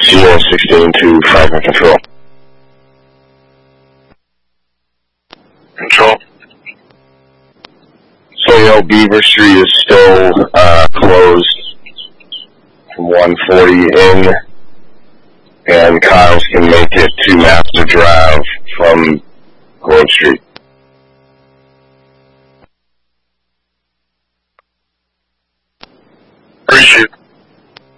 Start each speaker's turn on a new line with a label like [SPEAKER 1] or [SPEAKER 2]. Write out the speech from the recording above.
[SPEAKER 1] Sierra 16 to Franklin Control.
[SPEAKER 2] Control.
[SPEAKER 1] So, Beaver Street is still closed from 140 in, and Kyle's can make it to Master Drive from Grove Street.